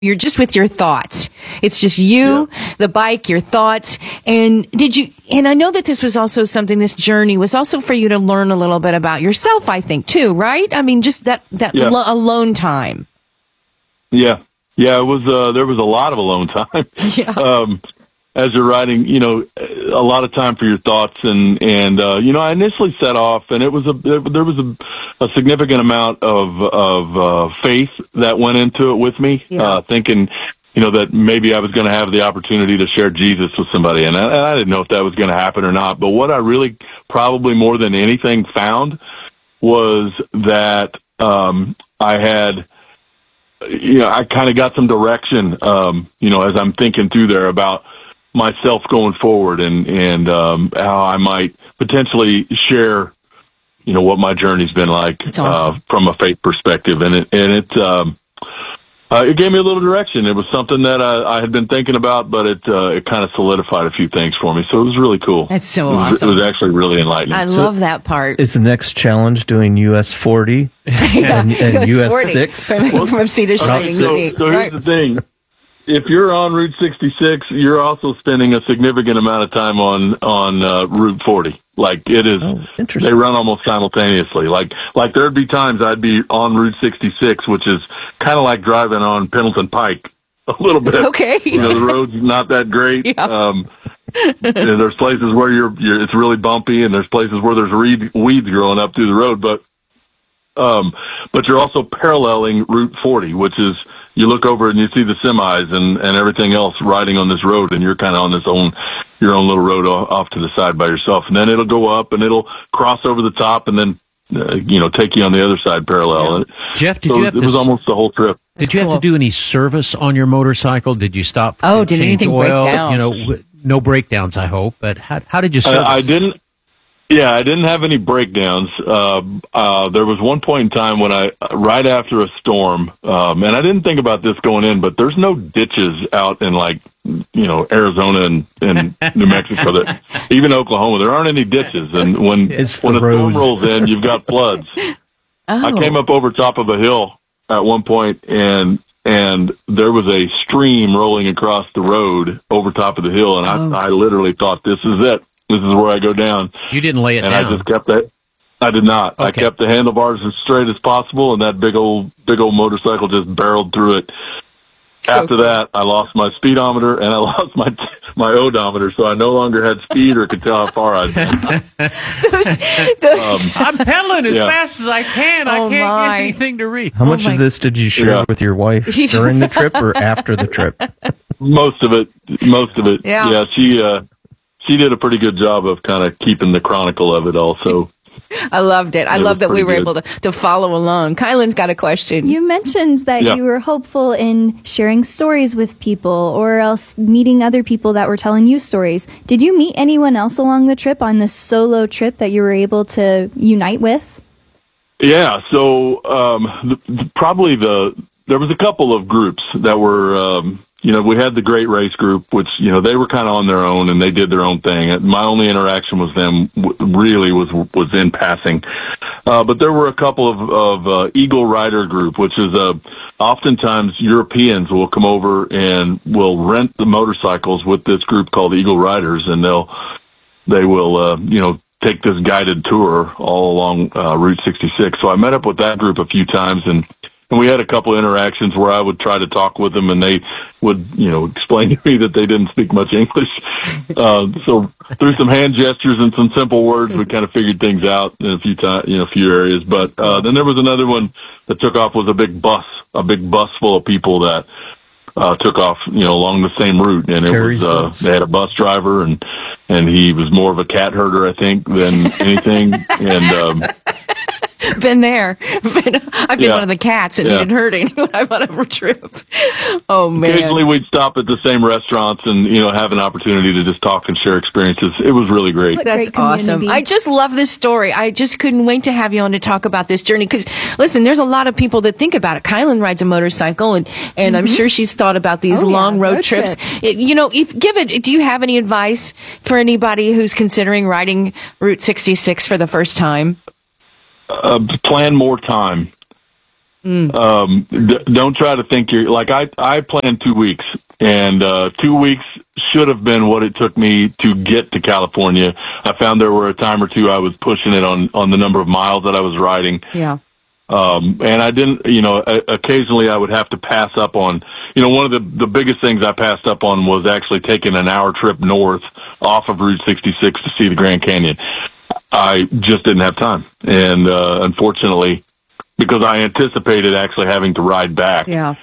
You're just with your thoughts. It's just you, the bike, your thoughts. And I know that this was also something, this journey was also for you to learn a little bit about yourself, I think, too, right? I mean, just that alone time. Yeah. Yeah, it was, there was a lot of alone time. Yeah. As you're riding, a lot of time for your thoughts. And I initially set off, and there was a significant amount of faith that went into it with me, thinking, that maybe I was going to have the opportunity to share Jesus with somebody. And I didn't know if that was going to happen or not. But what I really probably more than anything found was that, I had, I kind of got some direction, as I'm thinking through there about myself going forward and how I might potentially share, what my journey's been like, awesome. From a faith perspective. And it gave me a little direction. It was something that I had been thinking about, but it kind of solidified a few things for me. So it was really cool. That's so awesome. It was actually really enlightening. I love that part. Is the next challenge doing US 40 and US 6? From sea to shining sea. So here's the thing. If you're on Route 66, you're also spending a significant amount of time on Route 40. Like it is, they run almost simultaneously. Like there'd be times I'd be on Route 66, which is kind of like driving on Pendleton Pike a little bit. Okay. The road's not that great. Yeah. There's places where it's really bumpy, and there's places where there's weeds growing up through the road, but you're also paralleling Route 40, which is you look over and you see the semis and everything else riding on this road, and you're kind of on your own little road off to the side by yourself. And then it'll go up and it'll cross over the top and then, take you on the other side parallel. Yeah. Jeff, it was almost the whole trip. Did you have to do any service on your motorcycle? Did you stop? Oh, did anything break down? No breakdowns, I hope. But how did you service? I didn't. Yeah, I didn't have any breakdowns. There was one point in time when right after a storm, and I didn't think about this going in, but there's no ditches out in Arizona and New Mexico, even Oklahoma, there aren't any ditches. And when a storm rolls in, you've got floods. Oh. I came up over top of a hill at one point and there was a stream rolling across the road over top of the hill. And I literally thought, this is it. This is where I go down. You didn't lay it down. And I just kept that. I did not. Okay. I kept the handlebars as straight as possible, and that big old motorcycle just barreled through it. After that, I lost my speedometer and I lost my odometer, so I no longer had speed or could tell how far I'd been. I'm pedaling as fast as I can. I can't get anything to read. How much of this did you share with your wife during the trip or after the trip? Most of it. Yeah. She did a pretty good job of kind of keeping the chronicle of it also. I loved it. I love that we were able to follow along. Kylan's got a question. You mentioned that you were hopeful in sharing stories with people or else meeting other people that were telling you stories. Did you meet anyone else along the trip on this solo trip that you were able to unite with? Yeah. So, there was a couple of groups that were, we had the Great Race Group, which, they were kind of on their own and they did their own thing. My only interaction with them really was in passing. But there were a couple of Eagle Rider Group, which is oftentimes Europeans will come over and will rent the motorcycles with this group called Eagle Riders, and they will, take this guided tour all along Route 66. So I met up with that group a few times, and we had a couple of interactions where I would try to talk with them, and they would, explain to me that they didn't speak much English. So through some hand gestures and some simple words, we kind of figured things out in a few areas. But then there was another one that took off with a big bus full of people that took off, along the same route. And it was they had a bus driver, and he was more of a cat herder, I think, than anything. And been there. I've been one of the cats and needed herding when I'm on a trip. Oh, man. Occasionally we'd stop at the same restaurants and, have an opportunity to just talk and share experiences. It was really great. That's awesome. I just love this story. I just couldn't wait to have you on to talk about this journey. Because, listen, there's a lot of people that think about it. Kylan rides a motorcycle, and I'm sure she's thought about these long road trips. Do you have any advice for anybody who's considering riding Route 66 for the first time? Plan more time. Don't try to think you're like I planned 2 weeks, and 2 weeks should have been what it took me to get to California. I found there were a time or two I was pushing it on the number of miles that I was riding. Yeah. And I didn't, occasionally I would have to pass up on, one of the biggest things I passed up on was actually taking an hour trip north off of Route 66 to see the Grand Canyon. I just didn't have time. And, unfortunately, because I anticipated actually having to ride back. Yeah.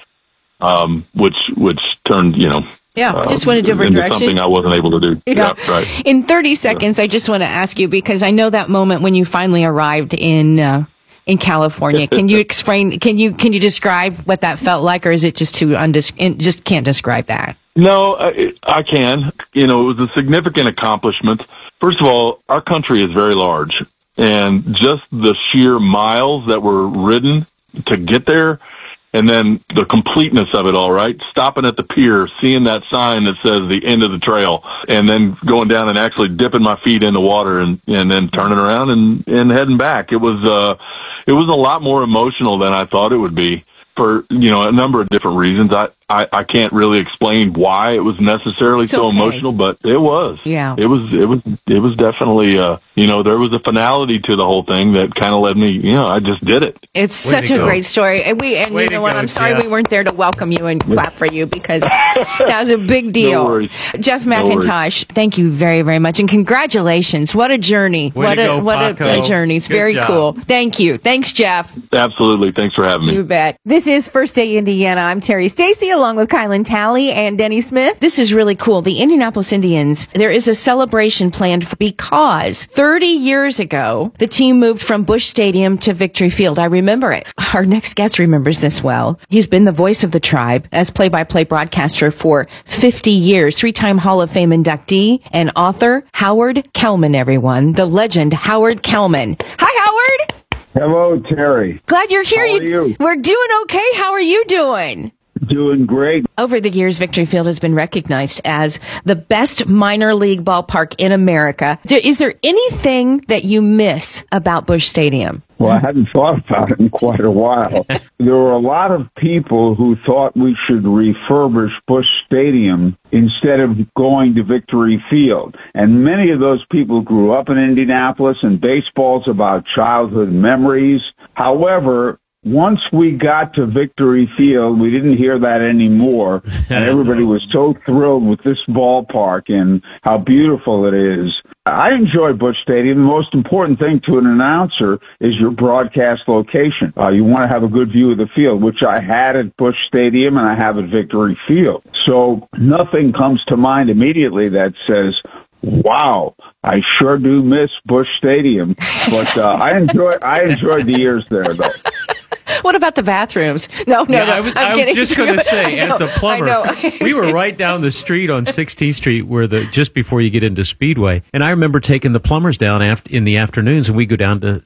Which turned, just went a different into direction. Something I wasn't able to do. Yeah, right. In 30 seconds, I just want to ask you, because I know that moment when you finally arrived in California. Can you explain? Can you describe what that felt like, or is it just just can't describe that? No, I can. It was a significant accomplishment. First of all, our country is very large, and just the sheer miles that were ridden to get there, and then the completeness of it all, right? Stopping at the pier, seeing that sign that says the end of the trail, and then going down and actually dipping my feet in the water and then turning around and heading back. It was a lot more emotional than I thought it would be for, a number of different reasons. I can't really explain why it was necessarily so emotional, but it was. Yeah. It was definitely, there was a finality to the whole thing that kind of led me, I just did it. It's such a great story. And you know what? I'm sorry we weren't there to welcome you and clap for you, because that was a big deal. No worries. Jeff McIntosh, thank you very, very much. And congratulations. What a journey. What a journey. It's very cool. Thank you. Thanks, Jeff. Absolutely. Thanks for having me. You bet. This is First Day Indiana. I'm Terry Stacy, along with Kylan Talley and Denny Smith. This is really cool. The Indianapolis Indians, there is a celebration planned because 30 years ago, the team moved from Busch Stadium to Victory Field. I remember it. Our next guest remembers this well. He's been the voice of the tribe as play-by-play broadcaster for 50 years, three-time Hall of Fame inductee and author Howard Kellman, everyone. The legend Howard Kellman. Hi, Howard. Hello, Terry. Glad you're here. How are you? We're doing okay. How are you doing? Doing great. Over the years, Victory Field has been recognized as the best minor league ballpark in America. Is there anything that you miss about Busch Stadium? Well, I hadn't thought about it in quite a while. There were a lot of people who thought we should refurbish Busch Stadium instead of going to Victory Field. And many of those people grew up in Indianapolis, and baseball's about childhood memories. However, once we got to Victory Field, we didn't hear that anymore, and everybody was so thrilled with this ballpark and how beautiful it is. I enjoy Busch Stadium. The most important thing to an announcer is your broadcast location. You want to have a good view of the field, which I had at Busch Stadium and I have at Victory Field. So nothing comes to mind immediately that says, wow, I sure do miss Busch Stadium. But I enjoyed the years there, though. What about the bathrooms? No. I was just going to say, as a plumber, we were right down the street on 16th Street, where just before you get into Speedway. And I remember taking the plumbers down in the afternoons, and we go down to,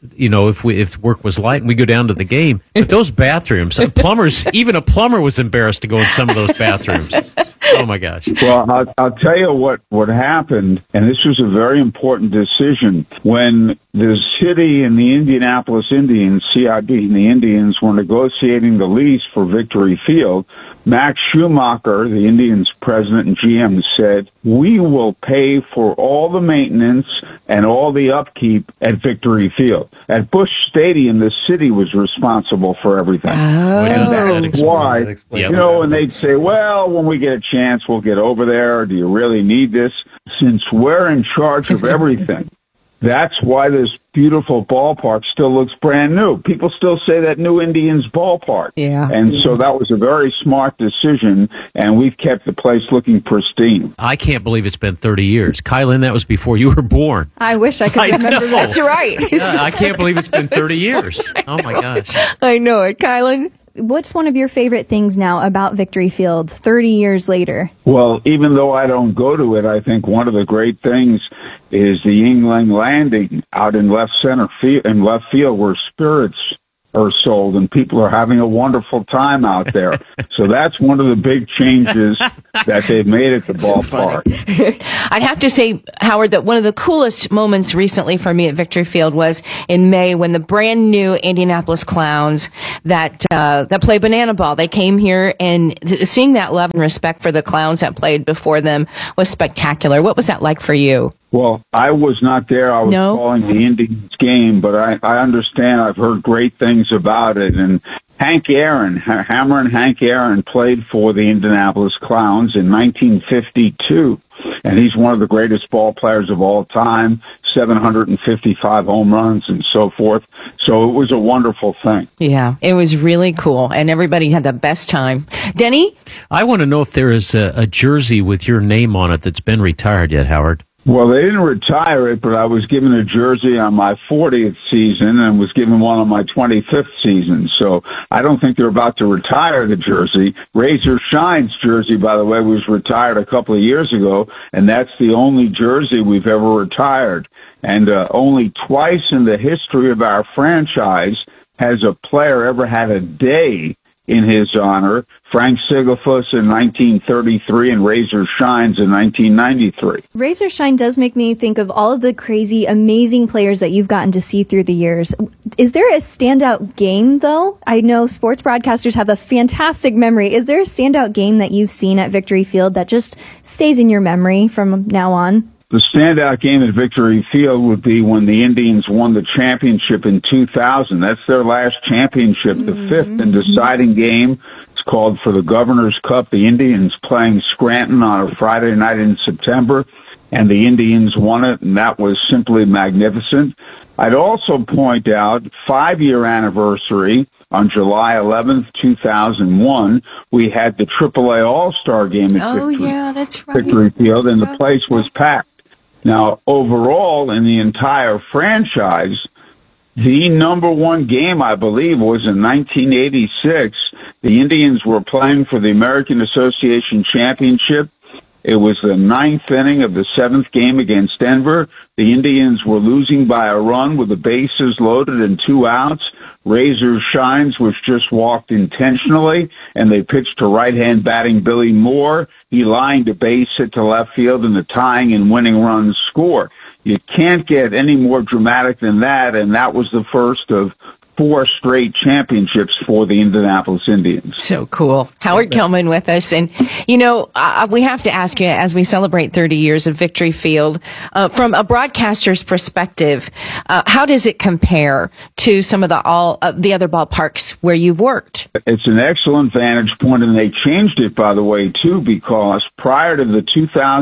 if work was light, and we go down to the game. But those bathrooms, even a plumber was embarrassed to go in some of those bathrooms. Oh my gosh. Well, I'll tell you what happened, and this was a very important decision. When the city and the Indianapolis Indians, CID and the Indians, were negotiating the lease for Victory Field, Max Schumacher, the Indians president and GM, said, we will pay for all the maintenance and all the upkeep at Victory Field. At Busch Stadium, the city was responsible for everything. Oh. And that's why, and they'd say, well, when we get a chance, we'll get over there. Do you really need this? Since we're in charge of everything, that's why this beautiful ballpark still looks brand new. People still say that new Indians ballpark. Yeah. And so that was a very smart decision, and we've kept the place looking pristine. I can't believe it's been 30 years. Kylan, that was before you were born. I wish I could remember that. That's right. Yeah, I can't believe it's been 30 years. Right. Oh, my gosh. I know it. Kylan? What's one of your favorite things now about Victory Field 30 years later? Well, even though I don't go to it, I think one of the great things is the Yuengling Landing out in left field where Spirits are sold, and people are having a wonderful time out there. So that's one of the big changes that they've made at the ballpark. I'd have to say, Howard, that one of the coolest moments recently for me at Victory Field was in May when the brand new Indianapolis Clowns that play Banana Ball, they came here, and seeing that love and respect for the Clowns that played before them was spectacular. What was that like for you? Well, I was not there. I was calling the Indians game, but I understand. I've heard great things about it. And Hank Aaron, Hammer and Hank Aaron, played for the Indianapolis Clowns in 1952. And he's one of the greatest ball players of all time, 755 home runs and so forth. So it was a wonderful thing. Yeah, it was really cool. And everybody had the best time. Denny? I want to know if there is a jersey with your name on it that's been retired yet, Howard. Well, they didn't retire it, but I was given a jersey on my 40th season and was given one on my 25th season. So I don't think they're about to retire the jersey. Razor Shine's jersey, by the way, was retired a couple of years ago, and that's the only jersey we've ever retired. And only twice in the history of our franchise has a player ever had a day in his honor. Frank Sigelfuss in 1933 and Razor Shines in 1993. Razor Shine does make me think of all of the crazy, amazing players that you've gotten to see through the years. Is there a standout game, though? I know sports broadcasters have a fantastic memory. Is there a standout game that you've seen at Victory Field that just stays in your memory from now on? The standout game at Victory Field would be when the Indians won the championship in 2000. That's their last championship, the fifth and deciding game. It's called for the Governor's Cup. The Indians playing Scranton on a Friday night in September, and the Indians won it, and that was simply magnificent. I'd also point out 5-year anniversary on July 11th, 2001, we had the AAA All-Star game at Victory Field, and the place was packed. Now, overall, in the entire franchise, the number one game, I believe, was in 1986. The Indians were playing for the American Association Championship. It was the 9th inning of the 7th game against Denver. The Indians were losing by a run with the bases loaded and 2 outs. Razor Shines was just walked intentionally, and they pitched to right-hand batting Billy Moore. He lined a base hit to left field, and the tying and winning runs scored. You can't get any more dramatic than that, and that was the first of 4 straight championships for the Indianapolis Indians. So cool. Howard Kellman with us. And, you know, we have to ask you, as we celebrate 30 years of Victory Field, from a broadcaster's perspective, how does it compare to some of the other ballparks where you've worked? It's an excellent vantage point, and they changed it, by the way, too, because prior to the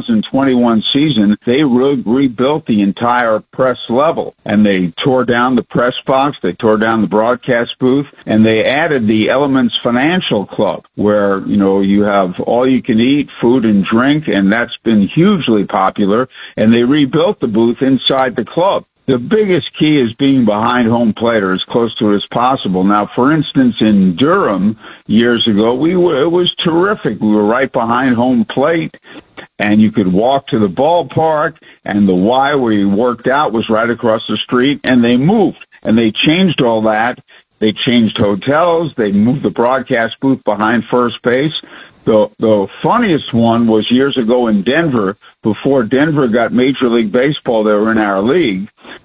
2021 season, they rebuilt the entire press level, and they tore down the press box, they tore down the broadcast booth, and they added the Elements Financial Club, where, you know, you have all you can eat, food and drink, and that's been hugely popular, and they rebuilt the booth inside the club. The biggest key is being behind home plate or as close to it as possible. Now, for instance, in Durham years ago, it was terrific. We were right behind home plate, and you could walk to the ballpark, and the Y where you worked out was right across the street, and they moved, and they changed all that. They changed hotels. They moved the broadcast booth behind first base. The funniest one was years ago in Denver. Before Denver got Major League Baseball, they were in our league.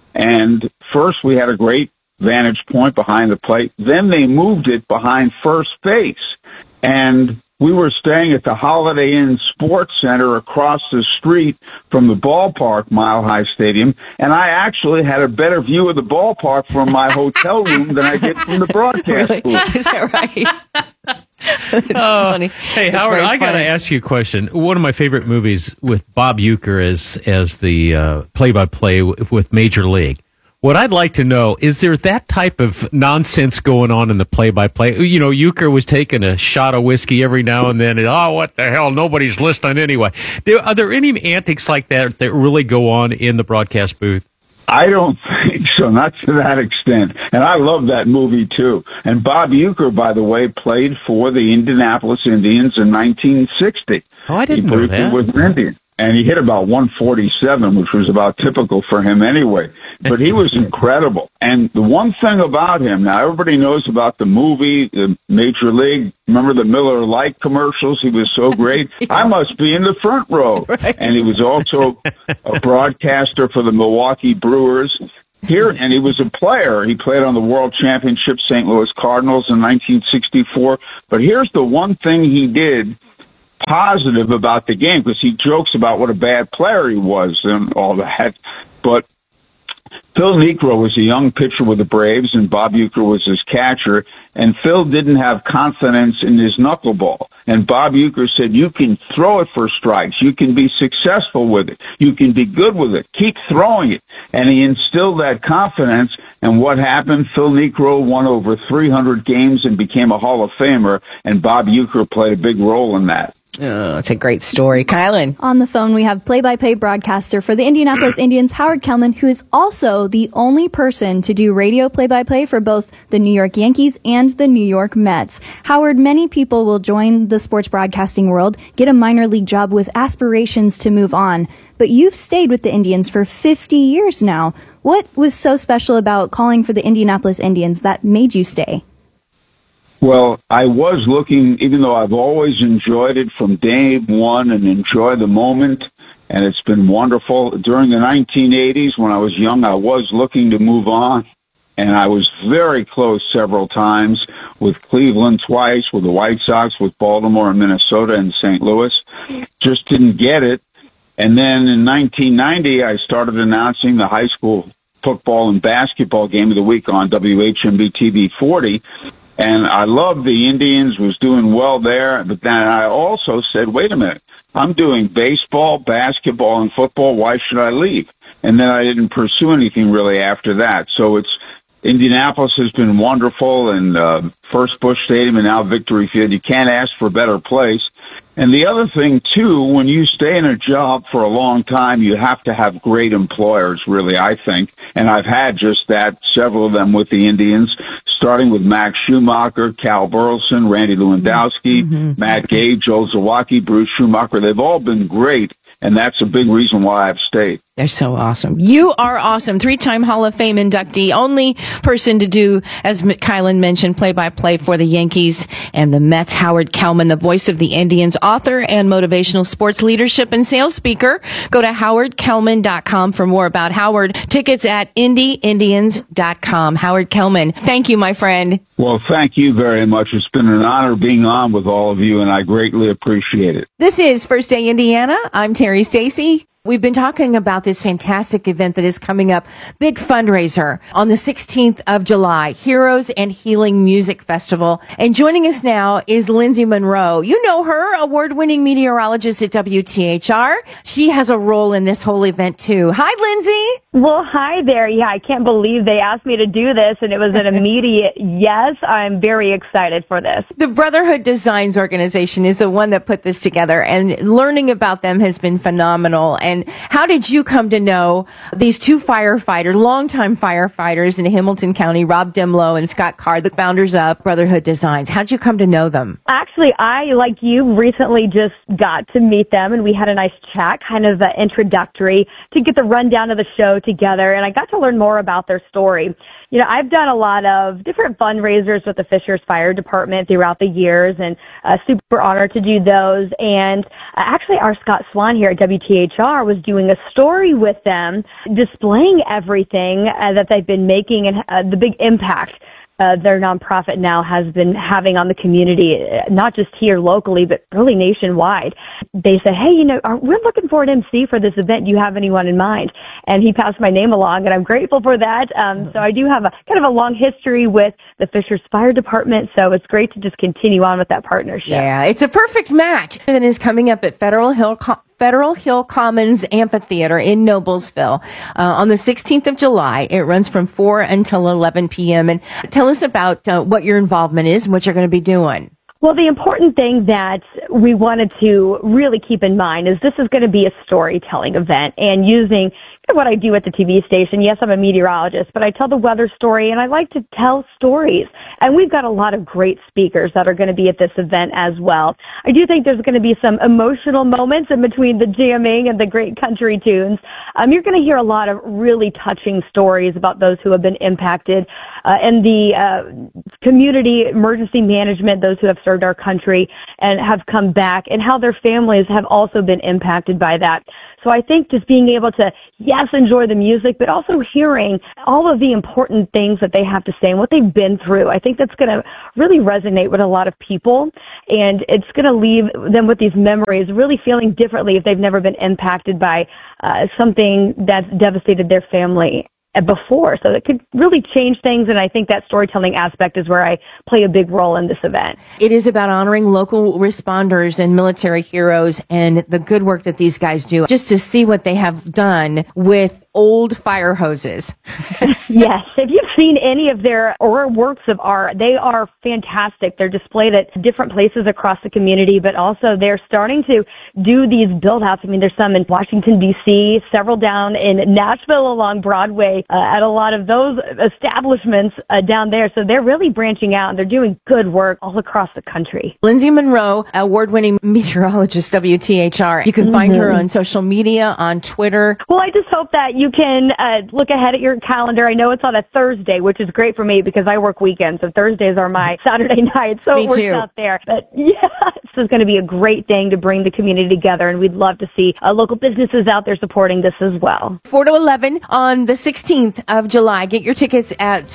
And first we had a great vantage point behind the plate. Then they moved it behind first base. And we were staying at the Holiday Inn Sports Center across the street from the ballpark, Mile High Stadium, and I actually had a better view of the ballpark from my hotel room than I did from the broadcast booth. Is that right? It's funny. Hey, Howard, I got to ask you a question. One of my favorite movies with Bob Uecker as the play-by-play with Major League. What I'd like to know, is there that type of nonsense going on in the play-by-play? You know, Uecker was taking a shot of whiskey every now and then, and, oh, what the hell, nobody's listening anyway. Are there any antics like that really go on in the broadcast booth? I don't think so, not to that extent. And I love that movie, too. And Bob Uecker, by the way, played for the Indianapolis Indians in 1960. Oh, I didn't know that. He was an Indian. and he hit about 147, which was about typical for him anyway. But he was incredible. And the one thing about him, now everybody knows about the movie, the Major League. Remember the Miller Lite commercials? He was so great. Yeah. I must be in the front row. Right. And he was also a broadcaster for the Milwaukee Brewers. Here, and he was a player. He played on the World Championship St. Louis Cardinals in 1964. But here's the one thing he did positive about the game, because he jokes about what a bad player he was and all that. But Phil Niekro was a young pitcher with the Braves, and Bob Uecker was his catcher, and Phil didn't have confidence in his knuckleball. And Bob Uecker said, you can throw it for strikes. You can be successful with it. You can be good with it. Keep throwing it. And he instilled that confidence, and what happened? Phil Niekro won over 300 games and became a Hall of Famer, and Bob Uecker played a big role in that. Oh, it's a great story. Kylan. On the phone, we have play-by-play broadcaster for the Indianapolis Indians, Howard Kellman, who is also the only person to do radio play-by-play for both the New York Yankees and the New York Mets. Howard, many people will join the sports broadcasting world, get a minor league job with aspirations to move on. But you've stayed with the Indians for 50 years now. What was so special about calling for the Indianapolis Indians that made you stay? Well, I was looking, even though I've always enjoyed it from day one and enjoy the moment, and it's been wonderful. During the 1980s, when I was young, I was looking to move on, and I was very close several times with Cleveland twice, with the White Sox, with Baltimore and Minnesota and St. Louis. Just didn't get it. And then in 1990, I started announcing the high school football and basketball game of the week on WHMB TV 40. And I loved the Indians, was doing well there. But then I also said, wait a minute, I'm doing baseball, basketball, and football. Why should I leave? And then I didn't pursue anything really after that. So Indianapolis has been wonderful, and first Busch Stadium and now Victory Field. You can't ask for a better place. And the other thing, too, when you stay in a job for a long time, you have to have great employers, really, I think. And I've had just that, several of them with the Indians, starting with Max Schumacher, Cal Burleson, Randy Lewandowski, Matt Gay, Joe Zawacki, Bruce Schumacher. They've all been great, and that's a big reason why I've stayed. They're so awesome. You are awesome. 3-time Hall of Fame inductee, only person to do, as Kylan mentioned, play-by-play for the Yankees and the Mets. Howard Kellman, the voice of the Indians, author and motivational sports leadership and sales speaker. Go to howardkellman.com for more about Howard. Tickets at indyindians.com. Howard Kellman, thank you, my friend. Well, thank you very much. It's been an honor being on with all of you, and I greatly appreciate it. This is First Day Indiana. I'm Terry Stacy. We've been talking about this fantastic event that is coming up, big fundraiser on the 16th of July, Heroes and Healing Music Festival. And joining us now is Lindsay Monroe. You know her, award-winning meteorologist at WTHR. She has a role in this whole event too. Hi, Lindsay. Well, hi there. Yeah, I can't believe they asked me to do this, and it was an immediate yes. I'm very excited for this. The Brotherhood Designs organization is the one that put this together, and learning about them has been phenomenal. And how did you come to know these two firefighters, longtime firefighters in Hamilton County, Rob Demlow and Scott Carr, the founders of Brotherhood Designs? How'd you come to know them? Actually, I, like you, recently just got to meet them, and we had a nice chat, kind of introductory, to get the rundown of the show together, and I got to learn more about their story. You know, I've done a lot of different fundraisers with the Fishers Fire Department throughout the years, and super honored to do those. And actually, our Scott Swan here at WTHR was doing a story with them, displaying everything that they've been making and the big impact their nonprofit now has been having on the community, not just here locally, but really nationwide. They said, hey, we're looking for an MC for this event. Do you have anyone in mind? And he passed my name along, and I'm grateful for that. So I do have a kind of a long history with the Fishers Fire Department, so it's great to just continue on with that partnership. Yeah, it's a perfect match. It is coming up at Federal Hill Commons Amphitheater in Noblesville on the 16th of July. It runs from 4 until 11 p.m. And tell us about what your involvement is and what you're going to be doing. Well, the important thing that we wanted to really keep in mind is this is going to be a storytelling event, and using what I do at the TV station. Yes, I'm a meteorologist, but I tell the weather story, and I like to tell stories. And we've got a lot of great speakers that are going to be at this event as well. I do think there's going to be some emotional moments in between the jamming and the great country tunes. You're going to hear a lot of really touching stories about those who have been impacted and the community emergency management, those who have served our country and have come back, and how their families have also been impacted by that. So I think just being able to, yes, enjoy the music, but also hearing all of the important things that they have to say and what they've been through, I think that's going to really resonate with a lot of people, and it's going to leave them with these memories really feeling differently if they've never been impacted by something that's devastated their family before. So it could really change things, and I think that storytelling aspect is where I play a big role in this event. It is about honoring local responders and military heroes and the good work that these guys do. Just to see what they have done with old fire hoses. Yes. If you've seen any of their works of art, they are fantastic. They're displayed at different places across the community, but also they're starting to do these build-outs. I mean, there's some in Washington, D.C., several down in Nashville along Broadway, at a lot of those establishments down there. So they're really branching out, and they're doing good work all across the country. Lindsay Monroe, award-winning meteorologist, WTHR. You can find her on social media, on Twitter. Well, I just hope that you can look ahead at your calendar. I know it's on a Thursday, which is great for me because I work weekends, so Thursdays are my Saturday night. So it works out there. But yeah, this is going to be a great thing to bring the community together, and we'd love to see local businesses out there supporting this as well. 4 to 11 on the 16th of July. Get your tickets at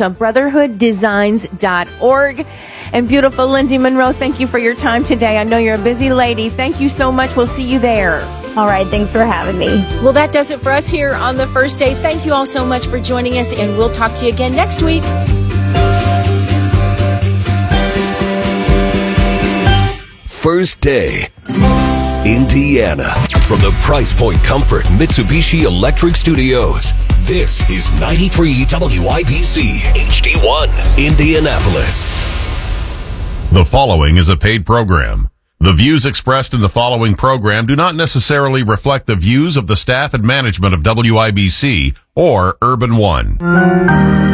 brotherhooddesigns.org. And beautiful Lindsay Monroe, thank you for your time today. I know you're a busy lady. Thank you so much. We'll see you there. All right. Thanks for having me. Well, that does it for us here on the first day. Thank you all so much for joining us, and we'll talk to you again next week. First Day, Indiana. From the Price Point Comfort Mitsubishi Electric Studios, this is 93 WIBC HD1, Indianapolis. The following is a paid program. The views expressed in the following program do not necessarily reflect the views of the staff and management of WIBC or Urban One.